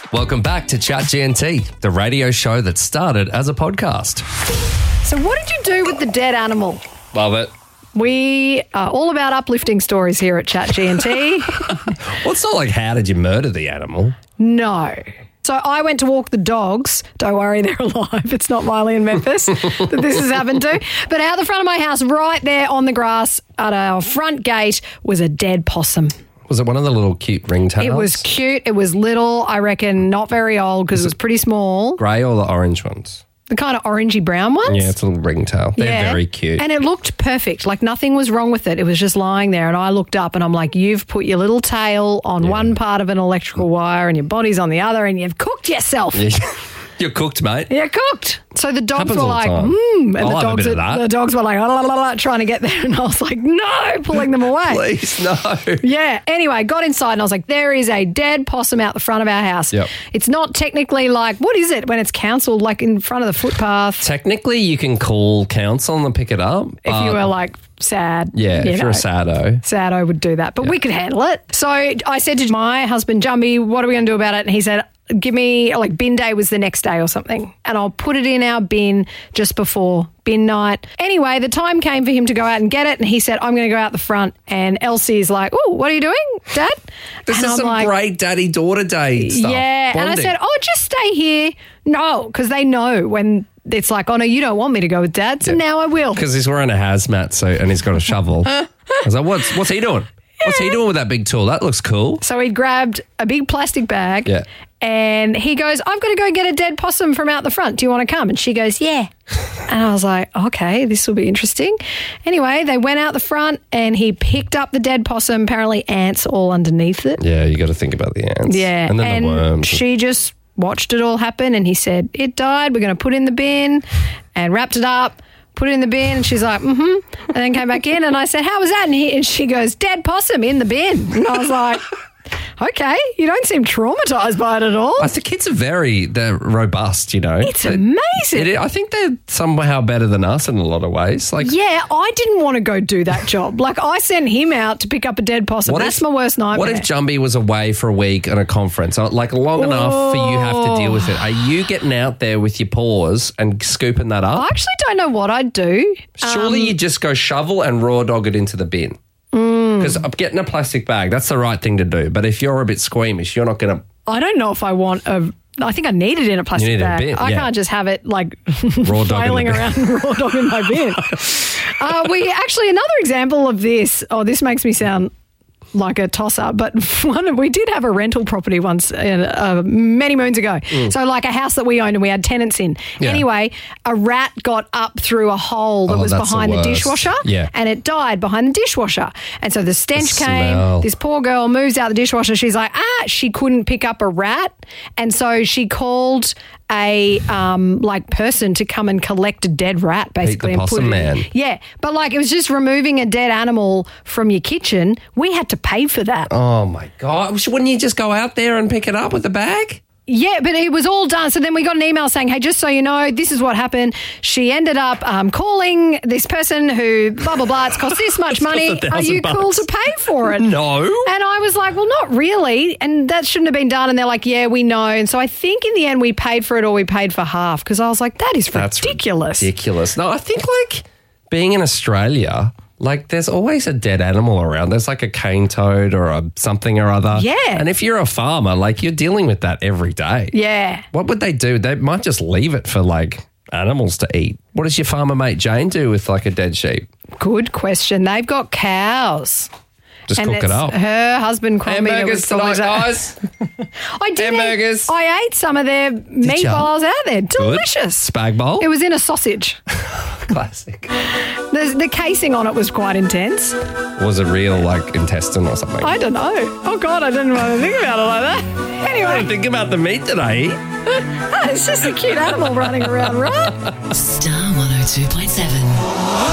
Welcome back to Chat GNT, the radio show that started as a podcast. So what did you do with the dead animal? Love it. We are all about uplifting stories here at Chat GNT. Well, it's not like how did you murder the animal? No. So I went to walk the dogs. Don't worry, they're alive. It's not Miley and Memphis that this has happened to. But out the front of my house, right there on the grass at our front gate, was a dead possum. Was it one of the little cute ringtails? It was cute. It was little, I reckon, not very old because it was pretty small. Grey or the orange ones? The kind of orangey brown ones? Yeah, it's a little ringtail. They're very cute. And it looked perfect. Like nothing was wrong with it. It was just lying there. And I looked up and I'm like, you've put your little tail on one part of an electrical wire and your body's on the other and you've cooked yourself. You're cooked, mate. You're cooked. So the dogs Happens were all the like, time. and I'll the dogs were like, la, la, la, trying to get there. And I was like, no, pulling them away. Please, no. Yeah. Anyway, got inside and I was like, there is a dead possum out the front of our house. Yep. It's not technically like, what is it when it's council, like in front of the footpath? Technically, you can call council and pick it up. If you were like sad. Yeah, if you're a saddo. Saddo would do that, but we could handle it. So I said to my husband, Jumby, what are we going to do about it? And he said, give me, like bin day was the next day or something, and I'll put it in our bin just before bin night. Anyway, the time came for him to go out and get it, and he said, I'm going to go out the front. And Elsie's like, oh, what are you doing, Dad? This and is I'm some like, great daddy-daughter day stuff. yeah. Bonding. And I said, oh, just stay here. No, because they know when it's like, oh, no, you don't want me to go with Dad, so now I will. Because he's wearing a hazmat suit and he's got a shovel. I was like, what's he doing? What's he doing with that big tool? That looks cool. So he grabbed a big plastic bag. Yeah. And he goes, I've got to go get a dead possum from out the front. Do you want to come? And she goes, yeah. And I was like, okay, this will be interesting. Anyway, they went out the front and he picked up the dead possum, apparently ants all underneath it. Yeah, you got to think about the ants. Yeah. And then the worms. She just watched it all happen and he said, it died. We're going to put it in the bin, and wrapped it up. Put it in the bin, and she's like, and then came back in, and I said, how was that? And she goes, dead possum in the bin. And I was like, okay, you don't seem traumatised by it at all. The kids are they're robust, you know. It's amazing. I think they're somehow better than us in a lot of ways. Like, yeah, I didn't want to go do that job. Like, I sent him out to pick up a dead possum. That's my worst nightmare. What if Jumby was away for a week on a conference, like long enough for you have to deal with it? Are you getting out there with your paws and scooping that up? I actually don't know what I'd do. Surely you just go shovel and raw dog it into the bin. Because getting a plastic bag, that's the right thing to do. But if you're a bit squeamish, you're not going to... I don't know if I want I think I need it in a plastic bag. I can't just have it like raw flailing around raw dog in my bin. Another example of this. Oh, this makes me sound like a tosser, but we did have a rental property once many moons ago. So like a house that we owned and we had tenants in. Yeah. Anyway, a rat got up through a hole that was behind the dishwasher and it died behind the dishwasher. And so the stench came. This poor girl moves out the dishwasher. She's like, she couldn't pick up a rat. And so she called a person to come and collect a dead rat, basically. Pete the Possum Man. Yeah, but like it was just removing a dead animal from your kitchen. We had to pay for that. Oh my God! Wouldn't you just go out there and pick it up with the bag? Yeah, but it was all done. So then we got an email saying, hey, just so you know, this is what happened. She ended up calling this person who, blah, blah, blah, it's cost this much money. Are you cool to pay for it? No. And I was like, well, not really. And that shouldn't have been done. And they're like, yeah, we know. And so I think in the end we paid for it or we paid for half because I was like, that's ridiculous. Ridiculous. No, I think like being in Australia... Like, there's always a dead animal around. There's like a cane toad or something or other. Yeah. And if you're a farmer, like, you're dealing with that every day. Yeah. What would they do? They might just leave it for, like, animals to eat. What does your farmer mate Jane do with, like, a dead sheep? Good question. They've got cows. Just cook it up. Her husband called me. Hamburgers tonight, guys. I did. Hamburgers. I ate some of their meat while I was out there. Delicious. Spag bowl? It was in a sausage. Classic. The casing on it was quite intense. Was it real, like, intestine or something? I don't know. Oh, God, I didn't want to think about it like that. Anyway. I didn't think about the meat that I eat. It's just a cute animal running around, right? Star 102.7.